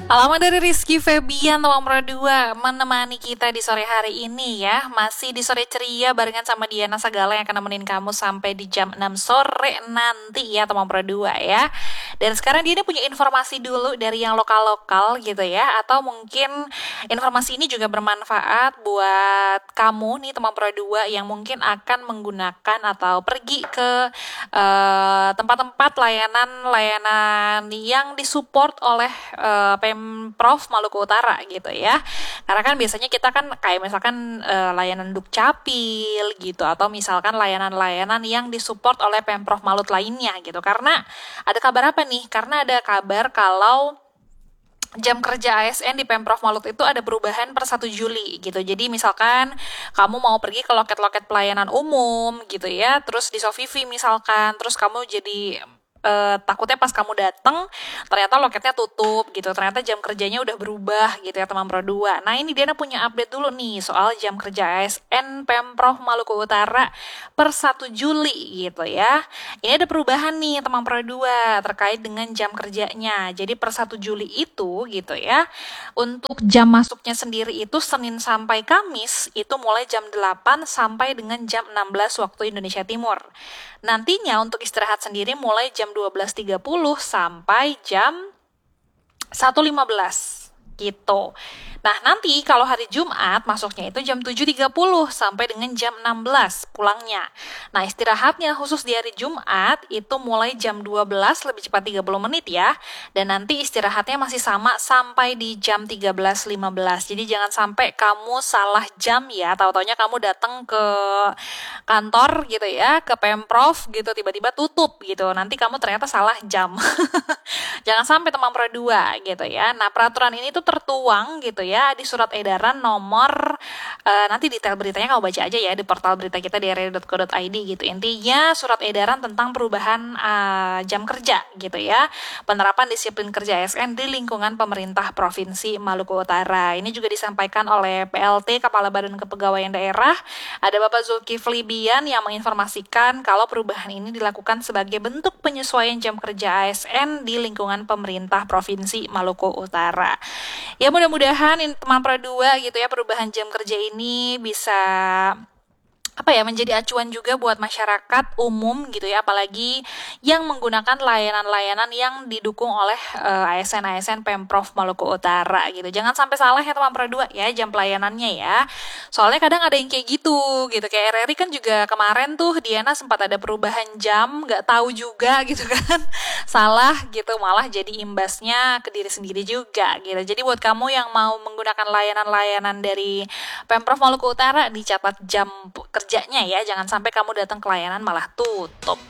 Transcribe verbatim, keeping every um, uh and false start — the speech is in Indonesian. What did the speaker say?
Alamat dari Rizky Febian nomor dua menemani kita di sore hari ini ya. Masih di sore ceria barengan sama Diana Sagala yang akan nemenin kamu sampai di jam enam sore nanti ya nomor dua ya. Dan sekarang Diana punya informasi dulu dari yang lokal-lokal gitu ya. Atau mungkin informasi ini juga bermanfaat buat kamu nih teman Pro dua yang mungkin akan menggunakan atau pergi ke uh, tempat-tempat layanan-layanan yang disupport oleh uh, Pemprov Maluku Utara gitu ya. Karena kan biasanya kita kan kayak misalkan uh, layanan Dukcapil gitu atau misalkan layanan-layanan yang disupport oleh Pemprov Malut lainnya gitu. Karena ada kabar apa nih? Karena ada kabar kalau jam kerja A S N di Pemprov Malut itu ada perubahan per satu Juli gitu. Jadi misalkan kamu mau pergi ke loket-loket pelayanan umum gitu ya, terus di Sofivi misalkan, terus kamu jadi Uh, takutnya pas kamu dateng ternyata loketnya tutup gitu, ternyata jam kerjanya udah berubah gitu ya teman Pro dua. Nah ini Diana punya update dulu nih soal jam kerja A S N Pemprov Maluku Utara per satu Juli gitu ya. Ini ada perubahan nih teman Pro dua terkait dengan jam kerjanya. Jadi per satu Juli itu gitu ya, untuk jam masuknya sendiri itu Senin sampai Kamis itu mulai jam delapan sampai dengan jam enam belas waktu Indonesia Timur. Nantinya untuk istirahat sendiri mulai jam dua belas tiga puluh sampai jam satu lima belas gitu. Nah, nanti kalau hari Jumat masuknya itu jam tujuh tiga puluh sampai dengan jam enam belas pulangnya. Nah, istirahatnya khusus di hari Jumat itu mulai jam dua belas lebih cepat tiga puluh menit ya. Dan nanti istirahatnya masih sama sampai di jam tiga belas lima belas. Jadi jangan sampai kamu salah jam ya. Tahu-taunya kamu datang ke kantor gitu ya, ke Pemprov gitu tiba-tiba tutup gitu. Nanti kamu ternyata salah jam. Jangan sampai teman Pro dua gitu ya. Nah, peraturan ini tuh tertuang gitu ya di surat edaran nomor uh, nanti detail beritanya kamu baca aja ya di portal berita kita di r r i dot co dot i d gitu. Intinya surat edaran tentang perubahan uh, jam kerja gitu ya. Penerapan disiplin kerja A S N di lingkungan pemerintah Provinsi Maluku Utara. Ini juga disampaikan oleh P L T Kepala Badan Kepegawaian Daerah. Ada Bapak Zulkifli Bian yang menginformasikan kalau perubahan ini dilakukan sebagai bentuk penyesuaian jam kerja A S N di lingkungan pemerintah Provinsi Maluku Utara. Ya mudah-mudahan teman Pro dua gitu ya perubahan jam kerja ini bisa apa ya menjadi acuan juga buat masyarakat umum gitu ya, apalagi yang menggunakan layanan-layanan yang didukung oleh uh, A S N-A S N Pemprov Maluku Utara gitu. Jangan sampai salah ya teman Pro dua ya jam pelayanannya ya. Soalnya kadang ada yang kayak gitu gitu. Kayak R R I kan juga kemarin tuh Diana sempat ada perubahan jam, nggak tahu juga gitu kan. Salah gitu, malah jadi imbasnya ke diri sendiri juga gitu. Jadi buat kamu yang mau menggunakan layanan-layanan dari Pemprov Maluku Utara dicatat jam kerja kerjanya ya, jangan sampai kamu datang ke layanan malah tutup.